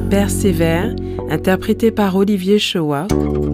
Persévère, interprété par Olivier Choua.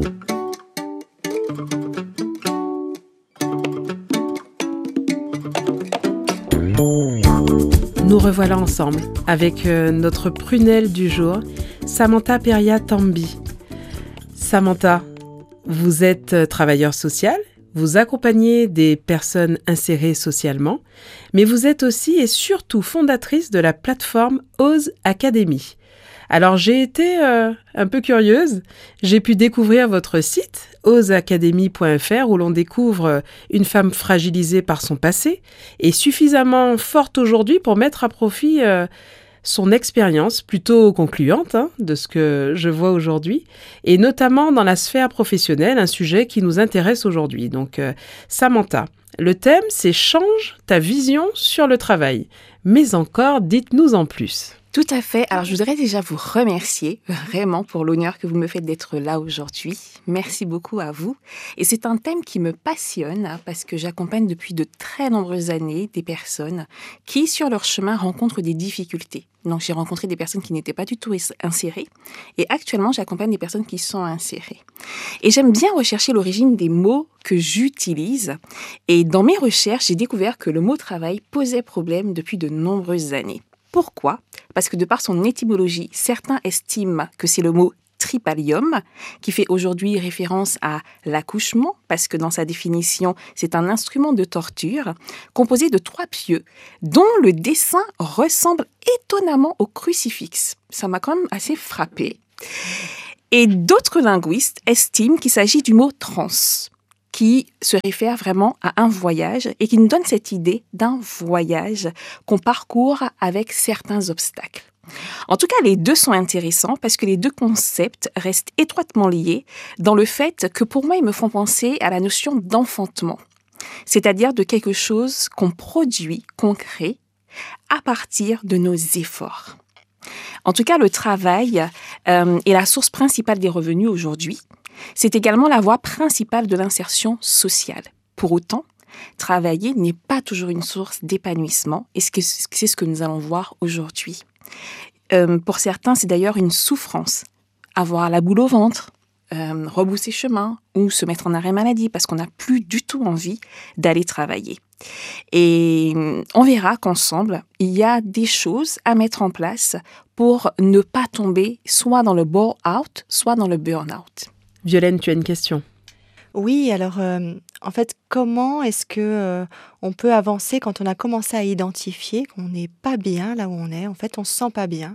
Nous revoilà ensemble avec notre prunelle du jour, Samantha Peria-Tambi. Samantha, vous êtes travailleur social, vous accompagnez des personnes insérées socialement, mais vous êtes aussi et surtout fondatrice de la plateforme Ose Academy. Alors j'ai été un peu curieuse, j'ai pu découvrir votre site oseacademy.fr où l'on découvre une femme fragilisée par son passé et suffisamment forte aujourd'hui pour mettre à profit son expérience plutôt concluante de ce que je vois aujourd'hui et notamment dans la sphère professionnelle, un sujet qui nous intéresse aujourd'hui. Donc Samantha, le thème c'est « Change ta vision sur le travail ». Mais encore, dites-nous en plus. Tout à fait. Alors, je voudrais déjà vous remercier vraiment pour l'honneur que vous me faites d'être là aujourd'hui. Merci beaucoup à vous. Et c'est un thème qui me passionne parce que j'accompagne depuis de très nombreuses années des personnes qui, sur leur chemin, rencontrent des difficultés. Donc, j'ai rencontré des personnes qui n'étaient pas du tout insérées. Et actuellement, j'accompagne des personnes qui sont insérées. Et j'aime bien rechercher l'origine des mots que j'utilise. Et dans mes recherches, j'ai découvert que le mot travail posait problème depuis de nombreuses années. Pourquoi ? Parce que de par son étymologie, certains estiment que c'est le mot tripalium, qui fait aujourd'hui référence à l'accouchement, parce que dans sa définition, c'est un instrument de torture composé de 3 pieux, dont le dessin ressemble étonnamment au crucifix. Ça m'a quand même assez frappée. Et d'autres linguistes estiment qu'il s'agit du mot trans, qui se réfère vraiment à un voyage et qui nous donne cette idée d'un voyage qu'on parcourt avec certains obstacles. En tout cas, les deux sont intéressants parce que les deux concepts restent étroitement liés dans le fait que pour moi, ils me font penser à la notion d'enfantement, c'est-à-dire de quelque chose qu'on produit, qu'on crée à partir de nos efforts. En tout cas, le travail est la source principale des revenus aujourd'hui. C'est également la voie principale de l'insertion sociale. Pour autant, travailler n'est pas toujours une source d'épanouissement et c'est ce que nous allons voir aujourd'hui. Pour certains, c'est d'ailleurs une souffrance. Avoir la boule au ventre, rebousser chemin ou se mettre en arrêt maladie parce qu'on n'a plus du tout envie d'aller travailler. Et on verra qu'ensemble, il y a des choses à mettre en place pour ne pas tomber soit dans le bore-out, soit dans le burn-out. Violaine, tu as une question. Oui, alors en fait, comment est-ce que on peut avancer quand on a commencé à identifier qu'on n'est pas bien là où on est? En fait, on se sent pas bien,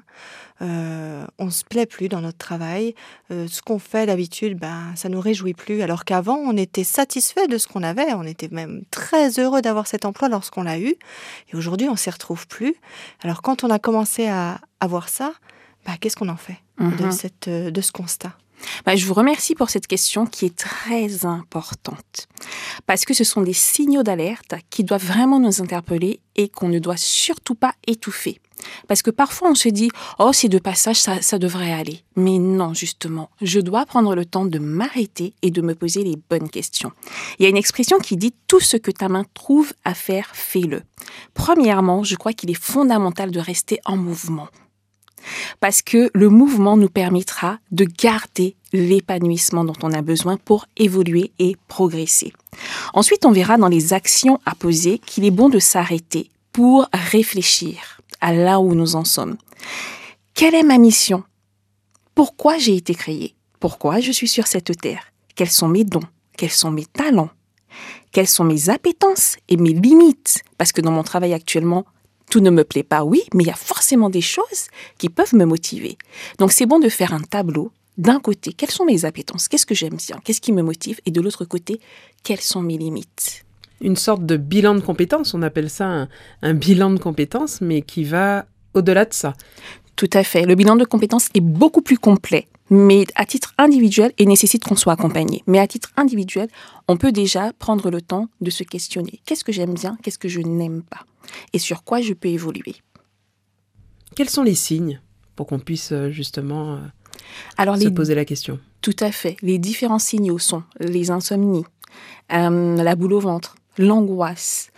on se plaît plus dans notre travail, ce qu'on fait d'habitude, ça nous réjouit plus. Alors qu'avant, on était satisfait de ce qu'on avait, on était même très heureux d'avoir cet emploi lorsqu'on l'a eu. Et aujourd'hui, on s'y retrouve plus. Alors quand on a commencé à voir ça, qu'est-ce qu'on en fait de ce constat? Je vous remercie pour cette question qui est très importante parce que ce sont des signaux d'alerte qui doivent vraiment nous interpeller et qu'on ne doit surtout pas étouffer. Parce que parfois on se dit « Oh, c'est de passage, ça devrait aller ». Mais non, justement, je dois prendre le temps de m'arrêter et de me poser les bonnes questions. Il y a une expression qui dit « Tout ce que ta main trouve à faire, fais-le ». Premièrement, je crois qu'il est fondamental de rester en mouvement. Parce que le mouvement nous permettra de garder l'épanouissement dont on a besoin pour évoluer et progresser. Ensuite, on verra dans les actions à poser qu'il est bon de s'arrêter pour réfléchir à là où nous en sommes. Quelle est ma mission? Pourquoi j'ai été créée? Pourquoi je suis sur cette terre? Quels sont mes dons? Quels sont mes talents? Quelles sont mes appétences et mes limites? Parce que dans mon travail actuellement, tout ne me plaît pas, oui, mais il y a forcément des choses qui peuvent me motiver. Donc, c'est bon de faire un tableau. D'un côté, quelles sont mes appétences? Qu'est-ce que j'aime bien? Qu'est-ce qui me motive? Et de l'autre côté, quelles sont mes limites? Une sorte de bilan de compétences, on appelle ça un bilan de compétences, mais qui va au-delà de ça. Tout à fait. Le bilan de compétences est beaucoup plus complet, mais à titre individuel, et nécessite qu'on soit accompagné. Mais à titre individuel, on peut déjà prendre le temps de se questionner. Qu'est-ce que j'aime bien? Qu'est-ce que je n'aime pas? Et sur quoi je peux évoluer? Quels sont les signes pour qu'on puisse justement se poser la question? Tout à fait. Les différents signaux sont les insomnies, la boule au ventre, l'angoisse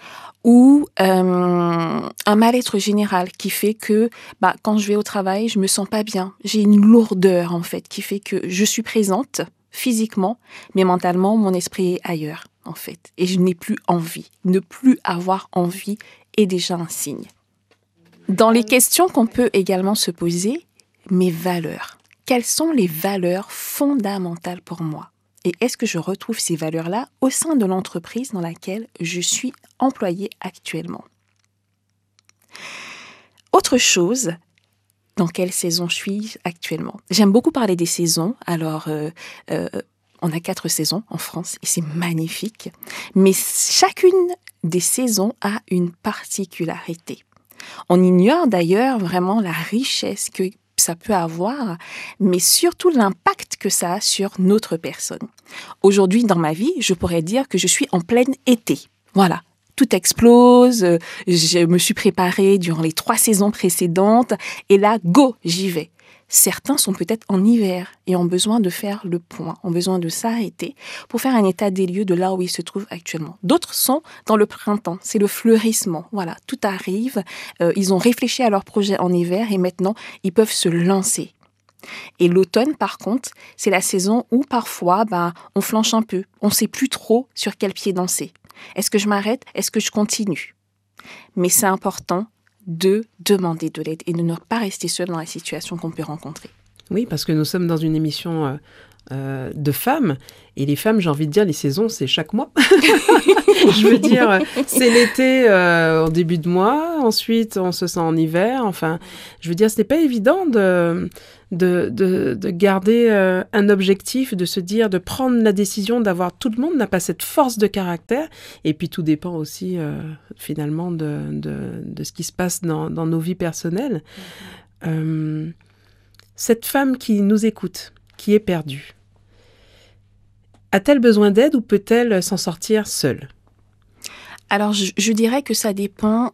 ou un mal-être général qui fait que quand je vais au travail, je me sens pas bien. J'ai une lourdeur en fait qui fait que je suis présente physiquement, mais mentalement, mon esprit est ailleurs en fait. Et je n'ai plus envie. Ne plus avoir envie est déjà un signe. Dans les questions qu'on peut également se poser, mes valeurs. Quelles sont les valeurs fondamentales pour moi ? Et est-ce que je retrouve ces valeurs-là au sein de l'entreprise dans laquelle je suis employée actuellement ? Autre chose, dans quelle saison je suis actuellement ? J'aime beaucoup parler des saisons. Alors, on a 4 saisons en France et c'est magnifique. Mais chacune des saisons a une particularité. On ignore d'ailleurs vraiment la richesse que ça peut avoir, mais surtout l'impact que ça a sur notre personne. Aujourd'hui, dans ma vie, je pourrais dire que je suis en plein été. Voilà, tout explose, je me suis préparée durant les 3 saisons précédentes, et là, go, j'y vais. Certains sont peut-être en hiver et ont besoin de faire le point, ont besoin de s'arrêter pour faire un état des lieux de là où ils se trouvent actuellement. D'autres sont dans le printemps, c'est le fleurissement. Voilà, tout arrive, ils ont réfléchi à leur projet en hiver et maintenant ils peuvent se lancer. Et l'automne, par contre, c'est la saison où parfois on flanche un peu, on ne sait plus trop sur quel pied danser. Est-ce que je m'arrête ? Est-ce que je continue ? Mais c'est important de demander de l'aide et de ne pas rester seul dans la situation qu'on peut rencontrer. Oui, parce que nous sommes dans une émission de femmes, et les femmes, j'ai envie de dire, les saisons, c'est chaque mois. Je veux dire, c'est l'été au début de mois, ensuite on se sent en hiver, enfin, je veux dire, ce n'est pas évident de garder un objectif, de se dire, de prendre la décision d'avoir, tout le monde n'a pas cette force de caractère, et puis tout dépend aussi finalement de ce qui se passe dans nos vies personnelles. Cette femme qui nous écoute, qui est perdue, a-t-elle besoin d'aide ou peut-elle s'en sortir seule ? Alors, je dirais que ça dépend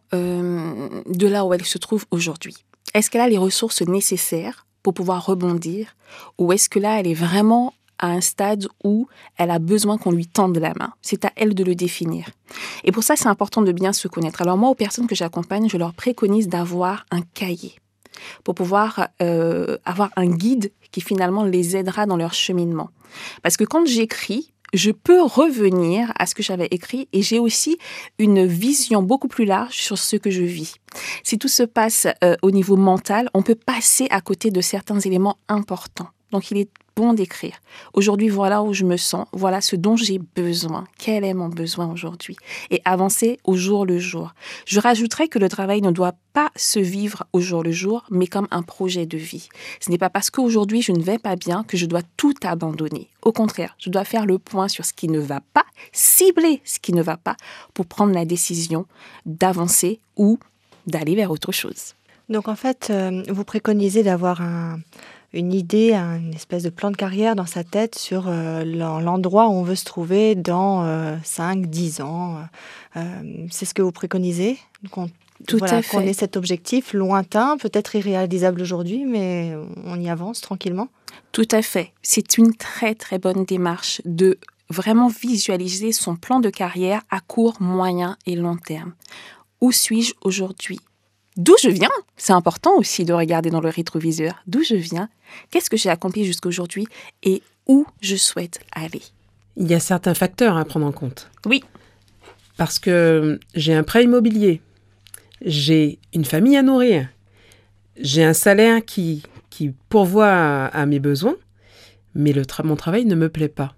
de là où elle se trouve aujourd'hui. Est-ce qu'elle a les ressources nécessaires pour pouvoir rebondir, ou est-ce que là, elle est vraiment à un stade où elle a besoin qu'on lui tende la main ? C'est à elle de le définir. Et pour ça, c'est important de bien se connaître. Alors moi, aux personnes que j'accompagne, je leur préconise d'avoir un cahier pour pouvoir avoir un guide qui finalement les aidera dans leur cheminement. Parce que quand j'écris, je peux revenir à ce que j'avais écrit et j'ai aussi une vision beaucoup plus large sur ce que je vis. Si tout se passe au niveau mental, on peut passer à côté de certains éléments importants. Donc, il est bon d'écrire. Aujourd'hui, voilà où je me sens, voilà ce dont j'ai besoin. Quel est mon besoin aujourd'hui ? Et avancer au jour le jour. Je rajouterais que le travail ne doit pas se vivre au jour le jour, mais comme un projet de vie. Ce n'est pas parce qu'aujourd'hui je ne vais pas bien que je dois tout abandonner. Au contraire, je dois faire le point sur ce qui ne va pas, cibler ce qui ne va pas pour prendre la décision d'avancer ou d'aller vers autre chose. Donc en fait, vous préconisez d'avoir une idée, une espèce de plan de carrière dans sa tête sur l'endroit où on veut se trouver dans 5-10 ans. C'est ce que vous préconisez ? Tout à fait. Qu'on ait cet objectif lointain, peut-être irréalisable aujourd'hui, mais on y avance tranquillement. Tout à fait. C'est une très très bonne démarche de vraiment visualiser son plan de carrière à court, moyen et long terme. Où suis-je aujourd'hui ? D'où je viens ? C'est important aussi de regarder dans le rétroviseur. D'où je viens ? Qu'est-ce que j'ai accompli jusqu'à aujourd'hui ? Et où je souhaite aller ? Il y a certains facteurs à prendre en compte. Oui. Parce que j'ai un prêt immobilier, j'ai une famille à nourrir, j'ai un salaire qui pourvoit à mes besoins, mais mon travail ne me plaît pas.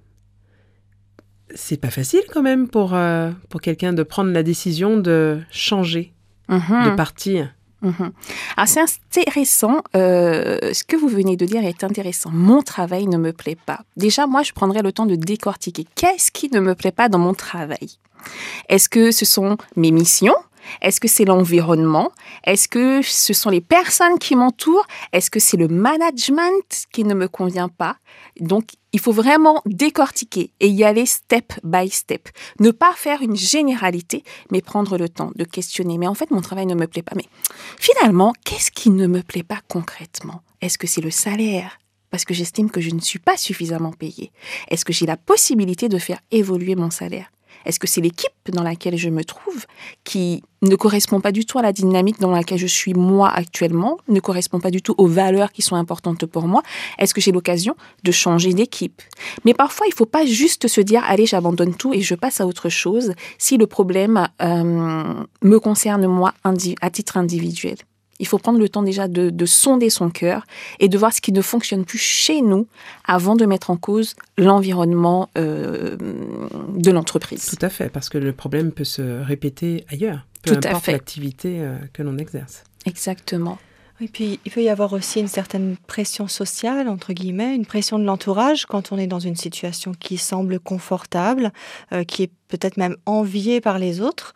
C'est pas facile quand même pour quelqu'un de prendre la décision de changer. De partir. Alors c'est intéressant, ce que vous venez de dire est intéressant. Mon travail ne me plaît pas. Déjà, moi, je prendrais le temps de décortiquer. Qu'est-ce qui ne me plaît pas dans mon travail ? Est-ce que ce sont mes missions ? Est-ce que c'est l'environnement ? Est-ce que ce sont les personnes qui m'entourent ? Est-ce que c'est le management qui ne me convient pas ? Donc, il faut vraiment décortiquer et y aller step by step. Ne pas faire une généralité, mais prendre le temps de questionner. Mais en fait, mon travail ne me plaît pas. Mais finalement, qu'est-ce qui ne me plaît pas concrètement ? Est-ce que c'est le salaire ? Parce que j'estime que je ne suis pas suffisamment payée. Est-ce que j'ai la possibilité de faire évoluer mon salaire ? Est-ce que c'est l'équipe dans laquelle je me trouve qui ne correspond pas du tout à la dynamique dans laquelle je suis moi actuellement, ne correspond pas du tout aux valeurs qui sont importantes pour moi? Est-ce que j'ai l'occasion de changer d'équipe? Mais parfois, il ne faut pas juste se dire « Allez, j'abandonne tout et je passe à autre chose » si le problème me concerne moi à titre individuel. Il faut prendre le temps déjà de sonder son cœur et de voir ce qui ne fonctionne plus chez nous avant de mettre en cause l'environnement de l'entreprise. Tout à fait, parce que le problème peut se répéter ailleurs, peu importe l'activité que l'on exerce. Exactement. Et puis, il peut y avoir aussi une certaine pression sociale, entre guillemets, une pression de l'entourage quand on est dans une situation qui semble confortable, qui est peut-être même enviée par les autres,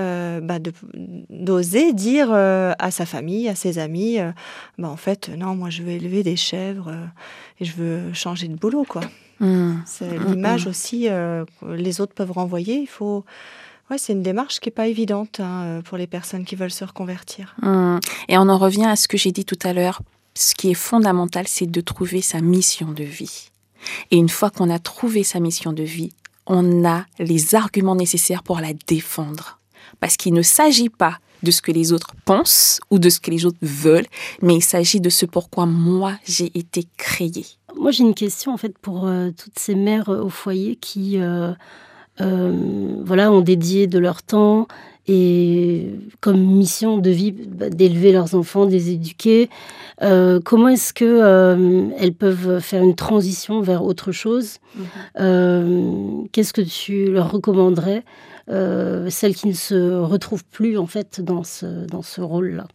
d'oser dire à sa famille, à ses amis, en fait, non, moi je veux élever des chèvres et je veux changer de boulot, quoi. C'est l'image aussi que les autres peuvent renvoyer. Il faut... Ouais, c'est une démarche qui n'est pas évidente pour les personnes qui veulent se reconvertir. Et on en revient à ce que j'ai dit tout à l'heure. Ce qui est fondamental, c'est de trouver sa mission de vie. Et une fois qu'on a trouvé sa mission de vie, on a les arguments nécessaires pour la défendre. Parce qu'il ne s'agit pas de ce que les autres pensent ou de ce que les autres veulent, mais il s'agit de ce pourquoi moi, j'ai été créée. Moi, j'ai une question en fait pour toutes ces mères au foyer qui... ont dédié de leur temps et comme mission de vie d'élever leurs enfants, de les éduquer. Comment est-ce que elles peuvent faire une transition vers autre chose? Qu'est-ce que tu leur recommanderais, celles qui ne se retrouvent plus en fait dans ce rôle-là?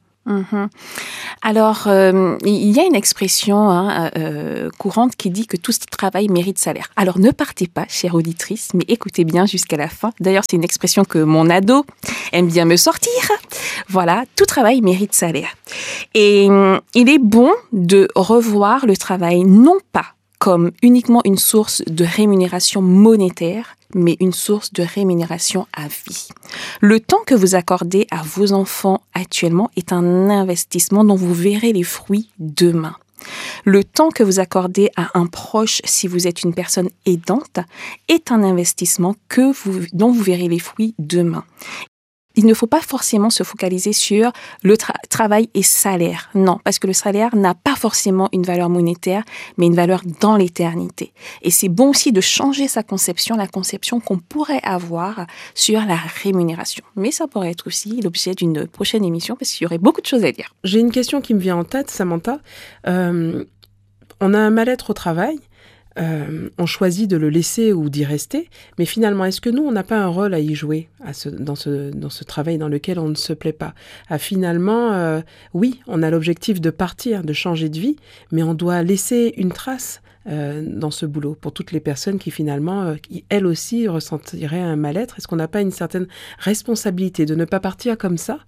Alors, il y a une expression courante qui dit que tout travail mérite salaire. Alors, ne partez pas, chère auditrice, mais écoutez bien jusqu'à la fin. D'ailleurs, c'est une expression que mon ado aime bien me sortir. Voilà, tout travail mérite salaire. Et il est bon de revoir le travail non pas comme uniquement une source de rémunération monétaire, mais une source de rémunération à vie. Le temps que vous accordez à vos enfants actuellement est un investissement dont vous verrez les fruits demain. Le temps que vous accordez à un proche, si vous êtes une personne aidante, est un investissement dont vous verrez les fruits demain. Il ne faut pas forcément se focaliser sur le travail et salaire. Non, parce que le salaire n'a pas forcément une valeur monétaire, mais une valeur dans l'éternité. Et c'est bon aussi de changer sa conception, la conception qu'on pourrait avoir sur la rémunération. Mais ça pourrait être aussi l'objet d'une prochaine émission, parce qu'il y aurait beaucoup de choses à dire. J'ai une question qui me vient en tête, Samantha. On a un mal-être au travail. On choisit de le laisser ou d'y rester, mais finalement, est-ce que nous, on n'a pas un rôle à y jouer dans ce travail dans lequel on ne se plaît pas? Finalement, oui, on a l'objectif de partir, de changer de vie, mais on doit laisser une trace dans ce boulot pour toutes les personnes qui finalement, elles aussi, ressentiraient un mal-être. Est-ce qu'on n'a pas une certaine responsabilité de ne pas partir comme ça,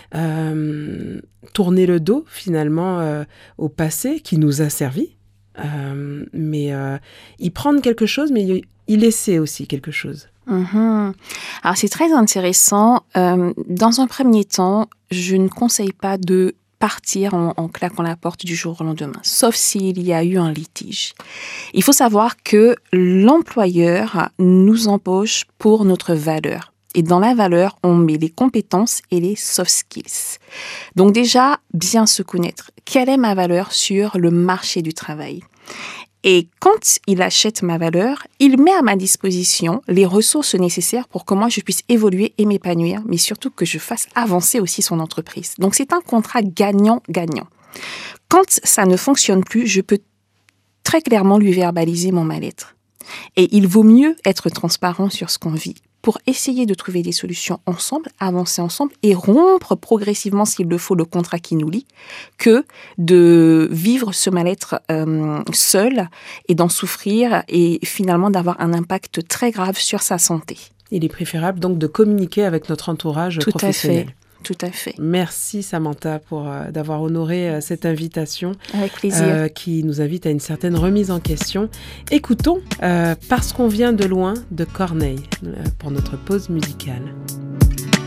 tourner le dos finalement au passé qui nous a servi, mais y prendre quelque chose, mais y laisser aussi quelque chose. Alors c'est très intéressant. Dans un premier temps, je ne conseille pas de partir en claquant la porte du jour au lendemain, sauf s'il y a eu un litige. Il faut savoir que l'employeur nous embauche pour notre valeur. Et dans la valeur, on met les compétences et les soft skills. Donc déjà, bien se connaître. Quelle est ma valeur sur le marché du travail? Et quand il achète ma valeur, il met à ma disposition les ressources nécessaires pour que moi je puisse évoluer et m'épanouir, mais surtout que je fasse avancer aussi son entreprise. Donc c'est un contrat gagnant-gagnant. Quand ça ne fonctionne plus, je peux très clairement lui verbaliser mon mal-être. Et il vaut mieux être transparent sur ce qu'on vit pour essayer de trouver des solutions ensemble, avancer ensemble et rompre progressivement, s'il le faut, le contrat qui nous lie, que de vivre ce mal-être seul et d'en souffrir et finalement d'avoir un impact très grave sur sa santé. Il est préférable donc de communiquer avec notre entourage professionnel. Tout à fait. Merci Samantha pour d'avoir honoré cette invitation. Avec plaisir. Qui nous invite à une certaine remise en question. Écoutons Parce qu'on vient de loin de Corneille pour notre pause musicale.